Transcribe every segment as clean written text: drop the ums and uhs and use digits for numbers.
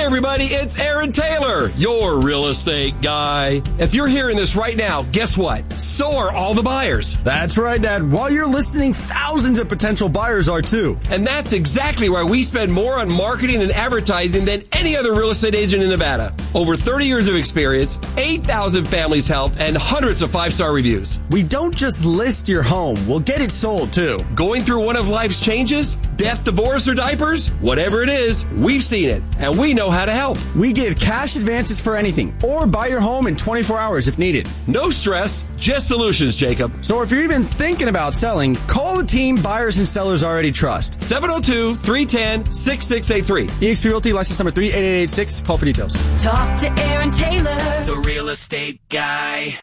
everybody, it's Aaron Taylor, your real estate guy. If you're hearing this right now, guess what? So are all the buyers. That's right, Dad. While you're listening, thousands of potential buyers are too. And that's exactly why we spend more on marketing and advertising than any other real estate agent in Nevada. Over 30 years of experience, 8,000 families helped, and hundreds of 5-star reviews. We don't just list your home, we'll get it sold too. Going through one of life's changes? Death, divorce, or diapers? Whatever it is, we've seen it, and we know how to help. We give cash advances for anything, or buy your home in 24 hours if needed. No stress, just solutions, Jacob. So if you're even thinking about selling, call the team buyers and sellers already trust. 702-310-6683. eXp Realty, license number 38886. Call for details. Talk to Aaron Taylor, the real estate guy.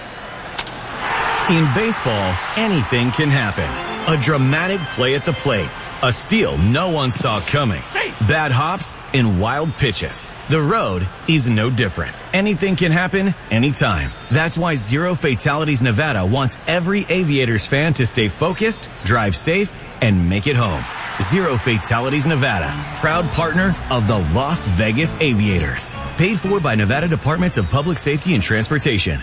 In baseball, anything can happen. A dramatic play at the plate. A steal no one saw coming. Bad hops and wild pitches. The road is no different. Anything can happen anytime. That's why Zero Fatalities Nevada wants every Aviators fan to stay focused, drive safe, and make it home. Zero Fatalities Nevada, proud partner of the Las Vegas Aviators. Paid for by Nevada Departments of Public Safety and Transportation.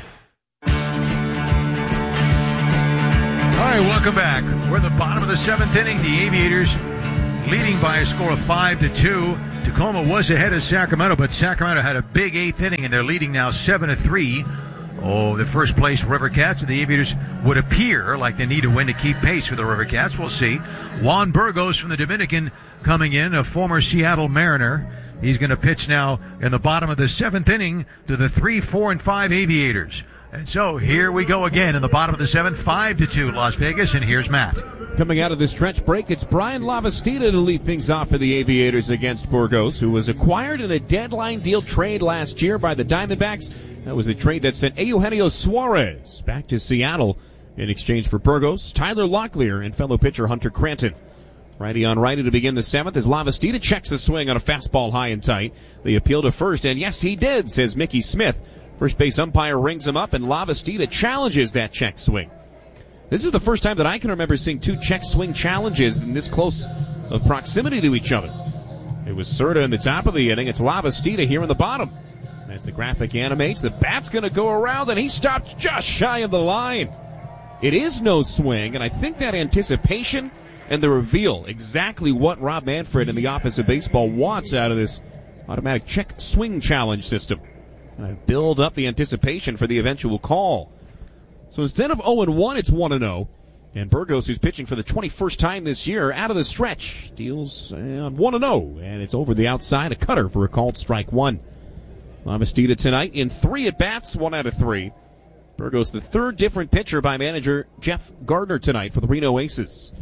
All right, welcome back. We're at the bottom of the 7th inning. The Aviators leading by a score of 5-2. Tacoma was ahead of Sacramento, but Sacramento had a big 8th inning, and they're leading now 7-3. Oh, the first place River Cats. The Aviators would appear like they need a win to keep pace with the River Cats. We'll see. Juan Burgos from the Dominican coming in, a former Seattle Mariner. He's going to pitch now in the bottom of the 7th inning to the 3, 4, and 5 Aviators. And so here we go again in the bottom of the 7th, 5-2 Las Vegas, and here's Matt. Coming out of the stretch break, it's Brian Lavastida to lead things off for the Aviators against Burgos, who was acquired in a deadline deal trade last year by the Diamondbacks. That was the trade that sent Eugenio Suarez back to Seattle in exchange for Burgos, Tyler Locklear, and fellow pitcher Hunter Cranton. Righty on righty to begin the 7th as Lavastida checks the swing on a fastball high and tight. The appeal to first, and yes, he did, says Mickey Smith. First base umpire rings him up, and Lavastida challenges that check swing. This is the first time that I can remember seeing two check swing challenges in this close of proximity to each other. It was Serta in the top of the inning. It's Lavastida here in the bottom. As the graphic animates, the bat's going to go around, and he stopped just shy of the line. It is no swing, and I think that anticipation and the reveal exactly what Rob Manfred and the Office of Baseball wants out of this automatic check swing challenge system. And I build up the anticipation for the eventual call. So instead of 0-1, it's 1-0. And Burgos, who's pitching for the 21st time this year, out of the stretch, deals on 1-0. And it's over the outside, a cutter for a called strike one. Lavastida tonight in 3 at-bats, 1 out of 3. Burgos, the third different pitcher by manager Jeff Gardner tonight for the Reno Aces.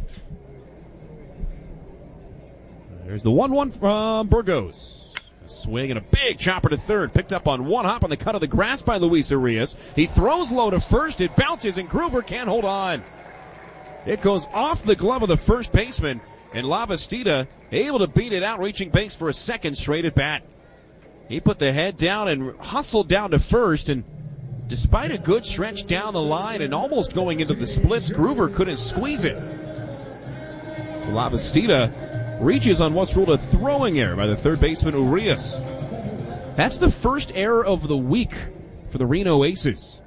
There's the 1-1 from Burgos. Swing and a big chopper to third. Picked up on one hop on the cut of the grass by Luis Arias. He throws low to first. It bounces and Groover can't hold on. It goes off the glove of the first baseman. And Lavastida able to beat it out, reaching base for a second straight at bat. He put the head down and hustled down to first. And despite a good stretch down the line and almost going into the splits, Groover couldn't squeeze it. Lavastida reaches on what's ruled a throwing error by the third baseman Urias. That's the first error of the week for the Reno Aces.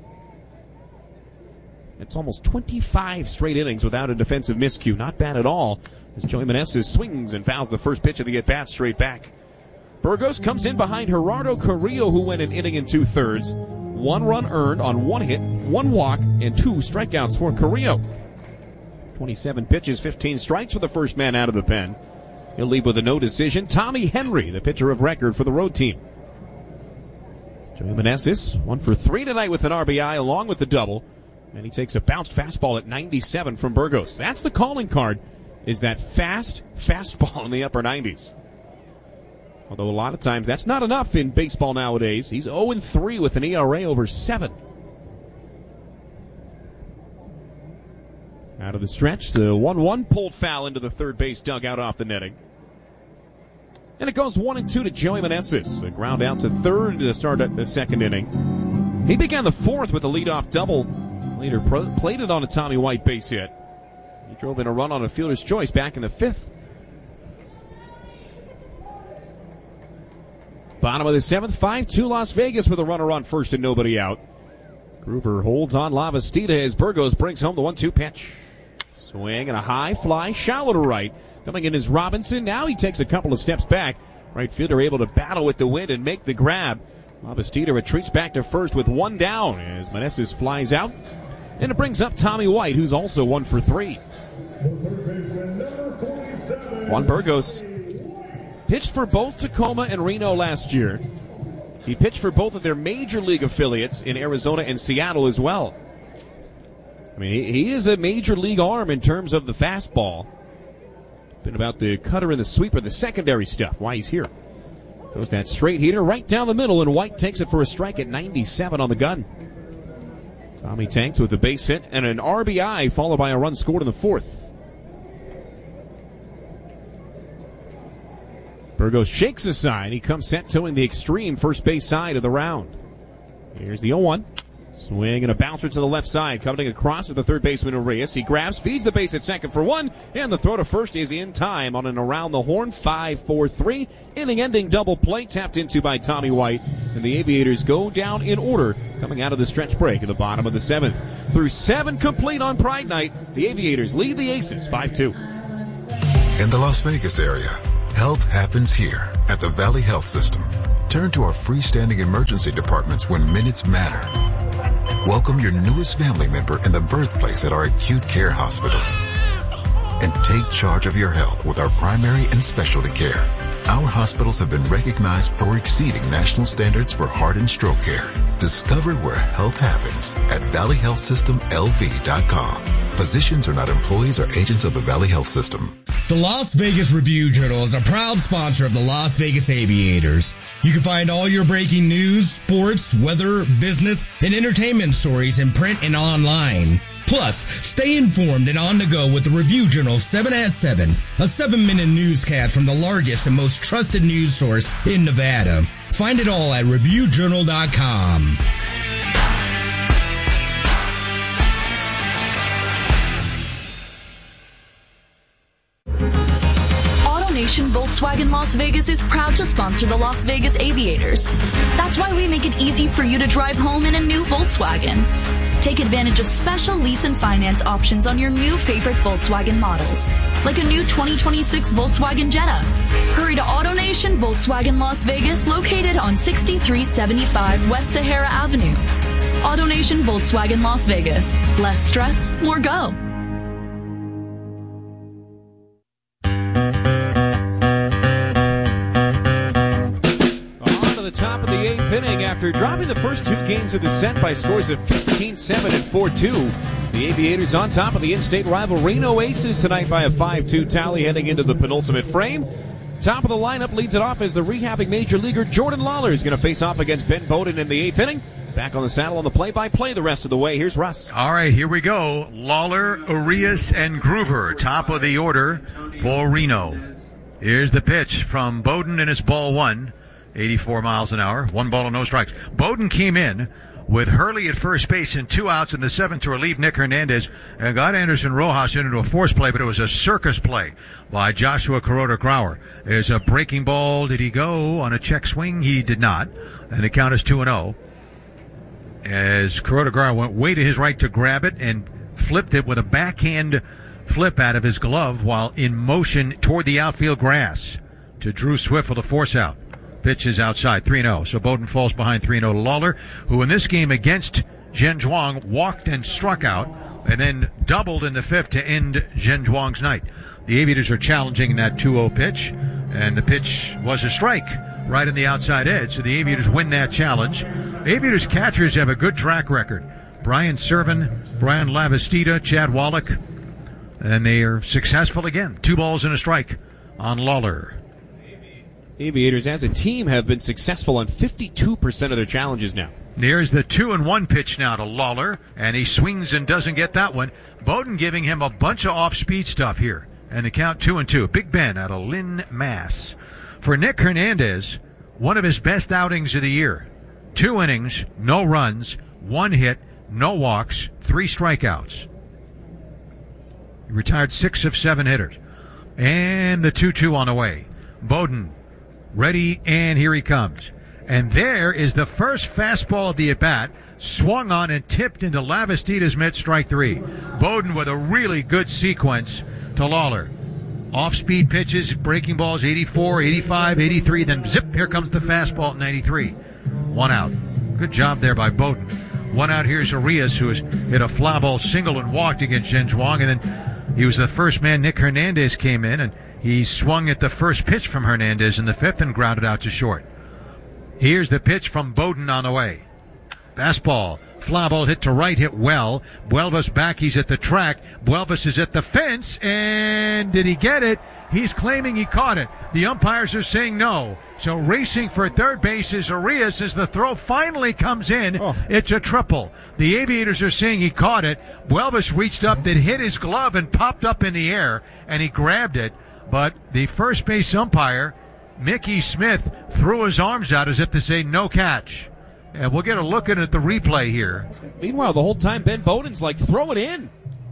It's almost 25 straight innings without a defensive miscue. Not bad at all as Joey Meneses swings and fouls the first pitch of the at-bat straight back. Burgos comes in behind Gerardo Carrillo, who went an inning and 2/3. 1 run earned on 1 hit, 1 walk, and 2 strikeouts for Carrillo. 27 pitches, 15 strikes for the first man out of the pen. He'll leave with a no decision. Tommy Henry, the pitcher of record for the road team. Joey Meneses, 1 for 3 tonight with an RBI along with the double. And he takes a bounced fastball at 97 from Burgos. That's the calling card, is that fastball in the upper 90s. Although a lot of times that's not enough in baseball nowadays. He's 0-3 with an ERA over 7. Out of the stretch, the 1-1 pulled foul into the third base dugout off the netting. And it goes 1-2 to Joey Meneses. A ground out to third to start at the second inning. He began the fourth with a leadoff double. Later played it on a Tommy White base hit. He drove in a run on a fielder's choice back in the 5th. Bottom of the 7th, 5-2 Las Vegas with a runner on first and nobody out. Groover holds on Lavastida as Burgos brings home the 1-2 pitch. Swing and a high fly, shallow to right. Coming in is Robinson. Now he takes a couple of steps back. Right fielder able to battle with the wind and make the grab. Lavastida retreats back to first with one down as Meneses flies out. And it brings up Tommy White, who's also 1 for 3. Juan Burgos pitched for both Tacoma and Reno last year. He pitched for both of their major league affiliates in Arizona and Seattle as well. I mean, he is a major league arm in terms of the fastball. Been about the cutter and the sweeper, the secondary stuff, why he's here. Throws that straight heater right down the middle, and White takes it for a strike at 97 on the gun. Tommy tanks with a base hit and an RBI, followed by a run scored in the 4th. Burgos shakes aside. He comes set towing the extreme first base side of the round. Here's the 0-1. Swing and a bouncer to the left side. Coming across is the third baseman Urias. He grabs, feeds the base at second for 1, and the throw to first is in time on an around the horn 5-4-3. Inning-ending double play tapped into by Tommy White. And the Aviators go down in order coming out of the stretch break at the bottom of the 7th. Through 7 complete on Pride Night, the Aviators lead the Aces 5-2. In the Las Vegas area, health happens here at the Valley Health System. Turn to our freestanding emergency departments when minutes matter. Welcome your newest family member in the birthplace at our acute care hospitals. And take charge of your health with our primary and specialty care. Our hospitals have been recognized for exceeding national standards for heart and stroke care. Discover where health happens at valleyhealthsystemlv.com. Physicians are not employees or agents of the Valley Health System. The Las Vegas Review-Journal is a proud sponsor of the Las Vegas Aviators. You can find all your breaking news, sports, weather, business, and entertainment stories in print and online. Plus, stay informed and on the go with the Review-Journal 7 at 7, a 7-minute newscast from the largest and most trusted news source in Nevada. Find it all at reviewjournal.com. AutoNation Volkswagen Las Vegas is proud to sponsor the Las Vegas Aviators. That's why we make it easy for you to drive home in a new Volkswagen. Take advantage of special lease and finance options on your new favorite Volkswagen models, like a new 2026 Volkswagen Jetta. Hurry to AutoNation Volkswagen Las Vegas, located on 6375 West Sahara Avenue. AutoNation Volkswagen Las Vegas. Less stress, more go. Top of the 8th inning after dropping the first 2 games of the set by scores of 15-7 and 4-2. The Aviators on top of the in-state rival Reno Aces tonight by a 5-2 tally heading into the penultimate frame. Top of the lineup leads it off as the rehabbing major leaguer Jordan Lawler is going to face off against Ben Bowden in the 8th inning. Back on the saddle on the play-by-play the rest of the way. Here's Russ. All right, here we go. Lawler, Urias, and Groover, top of the order for Reno. Here's the pitch from Bowden, and it's ball 1. 84 miles an hour, 1 ball and no strikes. Bowden came in with Hurley at first base and 2 outs in the 7th to relieve Nick Hernandez and got Anderson Rojas into a force play, but it was a circus play by Joshua Kuroda-Grauer. There's a breaking ball. Did he go on a check swing? He did not. And the count is 2-0. As Kuroda-Grauer went way to his right to grab it and flipped it with a backhand flip out of his glove while in motion toward the outfield grass to Drew Swift for the force out. Pitch is outside, 3-0. So Bowden falls behind 3-0 to Lawler, who in this game against Zhen Zhuang walked and struck out and then doubled in the 5th to end Zhen Zhuang's night. The Aviators are challenging that 2-0 pitch, and the pitch was a strike right in the outside edge. So the Aviators win that challenge. Aviators catchers have a good track record. Brian Servan, Brian Lavastida, Chad Wallach, and they are successful again. 2 balls and a strike on Lawler. Aviators as a team have been successful on 52% of their challenges now. There's the 2-1 pitch now to Lawler, and he swings and doesn't get that one. Bowden giving him a bunch of off-speed stuff here, and the count 2-2. Big Ben out of Lynn, Mass. For Nick Hernandez, one of his best outings of the year. 2 innings, no runs, 1 hit, no walks, 3 strikeouts. He retired 6 of 7 hitters. And the 2-2 on the way. Bowden ready, and here he comes. And there is the first fastball of the at-bat, swung on and tipped into Lavastida's mitt, strike 3. Bowden with a really good sequence to Lawler. Off-speed pitches, breaking balls, 84, 85, 83, then zip, here comes the fastball at 93. 1 out. Good job there by Bowden. 1 out, here's Arias, who has hit a fly ball single and walked against Zhen Zhuang, and then he was the first man. Nick Hernandez came in, and he swung at the first pitch from Hernandez in the 5th and grounded out to short. Here's the pitch from Bowden on the way. Fastball. Fly ball hit to right, hit well. Buelvas back, he's at the track. Buelvas is at the fence, and did he get it? He's claiming he caught it. The umpires are saying no. So racing for third base is Arias as the throw finally comes in. It's a triple. The Aviators are saying he caught it. Buelvas reached up, that hit his glove and popped up in the air, and he grabbed it. But the first base umpire, Mickey Smith, threw his arms out as if to say no catch. And we'll get a look at the replay here. Meanwhile, the whole time Ben Bowden's like, throw it in.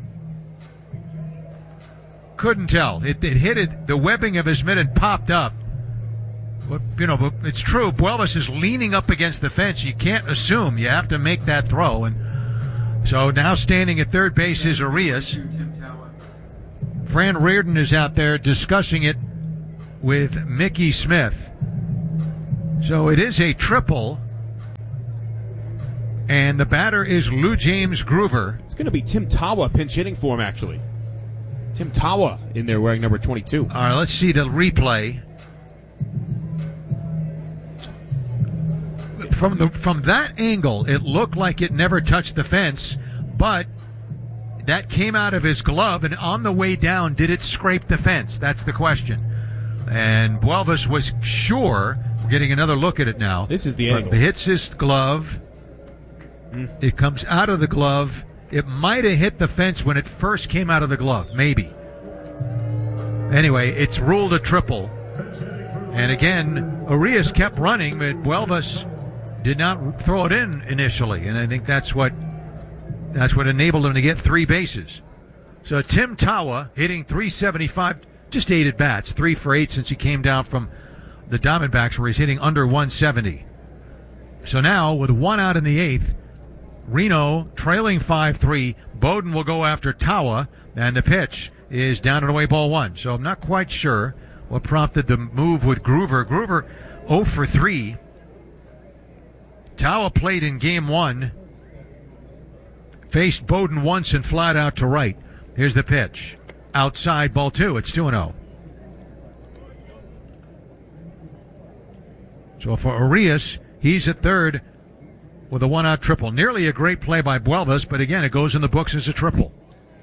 Couldn't tell. It hit the webbing of his mitt and popped up. But it's true. Buelvas is leaning up against the fence. You can't assume. You have to make that throw. And so now standing at third base is Arias. Fran Reardon is out there discussing it with Mickey Smith. So it is a triple. And the batter is Lou James Groover. It's going to be Tim Tawa pinch hitting for him, actually. Tim Tawa in there wearing number 22. All right, let's see the replay. From that angle, it looked like it never touched the fence, but that came out of his glove, and on the way down, did it scrape the fence? That's the question. And Buelvas was sure. We're getting another look at it now. This is the angle. It hits his glove. It comes out of the glove. It might have hit the fence when it first came out of the glove. Maybe. Anyway, it's ruled a triple. And again, Arias kept running, but Buelvas did not throw it in initially. And I think that's what enabled him to get 3 bases. So Tim Tawa hitting .375, just 8 at bats, 3 for 8 since he came down from the Diamondbacks, where he's hitting under 170. So now, with 1 out in the 8th, Reno trailing 5-3. Bowden will go after Tawa, and the pitch is down and away, ball 1. So I'm not quite sure what prompted the move with Groover. Groover 0 for 3. Tawa played in game 1. Faced Bowden once and flat out to right. Here's the pitch. Outside, ball 2. It's 2-0. So for Arias, he's at third with a 1-out triple. Nearly a great play by Buelvas, but again, it goes in the books as a triple.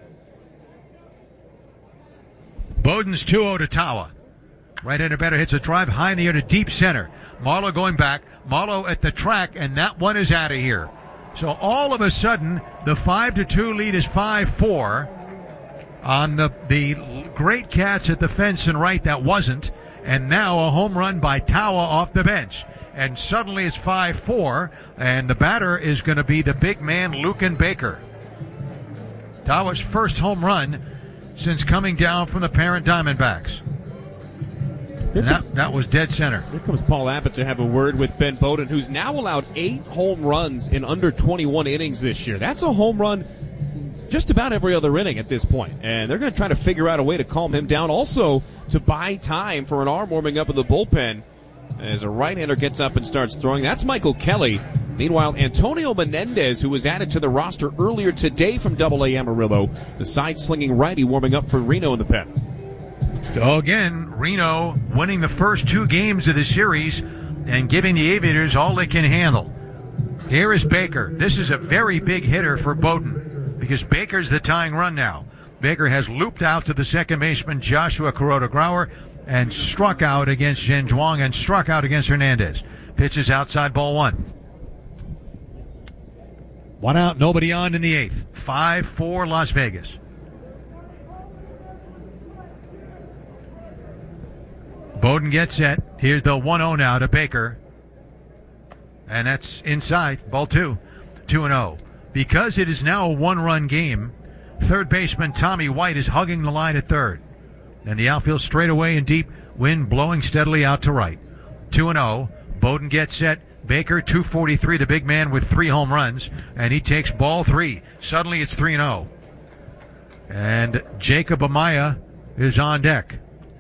Bowden's 2-0 to Tawa. Right-hander batter hits a drive high in the air to deep center. Marlowe going back. Marlowe at the track, and that one is out of here. So all of a sudden, the 5-2 lead is 5-4 on the great catch at the fence and right that wasn't, and now a home run by Tawa off the bench. And suddenly it's 5-4, and the batter is going to be the big man, Luken Baker. Tawa's first home run since coming down from the parent Diamondbacks. And that was dead center. Here comes Paul Abbott to have a word with Ben Bowden, who's now allowed 8 home runs in under 21 innings this year. That's a home run just about every other inning at this point. And they're going to try to figure out a way to calm him down, also to buy time for an arm warming up in the bullpen as a right-hander gets up and starts throwing. That's Michael Kelly. Meanwhile, Antonio Menendez, who was added to the roster earlier today from AA Amarillo, the side-slinging righty warming up for Reno in the pen. So again, Reno winning the first 2 games of the series and giving the Aviators all they can handle. Here is Baker. This is a very big hitter for Bowden because Baker's the tying run now. Baker has looped out to the second baseman, Joshua Kuroda-Grauer, and struck out against Zhen Zhuang and struck out against Hernandez. Pitches outside, ball 1. 1 out, nobody on in the 8th. 5-4 Las Vegas. Bowden gets set. Here's the 1-0 now to Baker. And that's inside, ball 2. 2-0. Because it is now a 1-run game, third baseman Tommy White is hugging the line at third. And the outfield straight away and deep, wind blowing steadily out to right. 2-0. Bowden gets set. Baker, 243, the big man with 3 home runs, and he takes ball 3. Suddenly it's 3-0. And Jacob Amaya is on deck.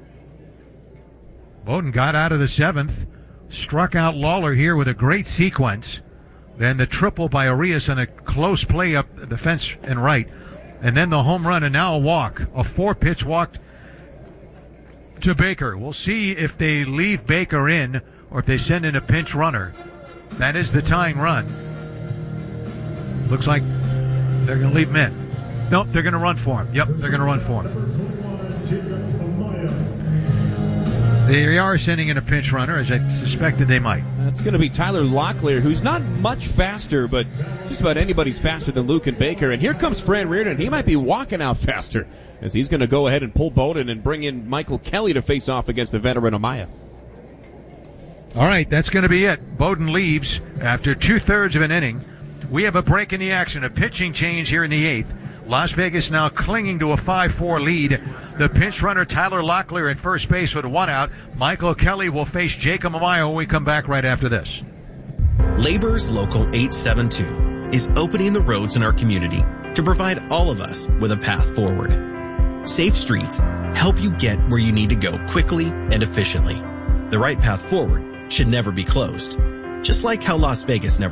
Bowden got out of the 7th, struck out Lawler here with a great sequence. Then the triple by Arias and a close play up the fence and right. And then the home run and now a walk. A 4-pitch walk to Baker. We'll see if they leave Baker in or if they send in a pinch runner. That is the tying run. Looks like they're going to leave him in. Nope, they're going to run for him. Yep, they're going to run for him. They are sending in a pinch runner, as I suspected they might. That's going to be Tyler Locklear, who's not much faster, but just about anybody's faster than Luke and Baker. And here comes Fran Reardon. He might be walking out faster, as he's going to go ahead and pull Bowden and bring in Michael Kelly to face off against the veteran Amaya. All right, that's going to be it. Bowden leaves after 2/3 of an inning. We have a break in the action, a pitching change here in the 8th. Las Vegas now clinging to a 5-4 lead. The pinch runner Tyler Locklear at first base with 1 out. Michael Kelly will face Jacob Amaya when we come back right after this. Labor's Local 872 is opening the roads in our community to provide all of us with a path forward. Safe streets help you get where you need to go quickly and efficiently. The right path forward should never be closed, just like how Las Vegas never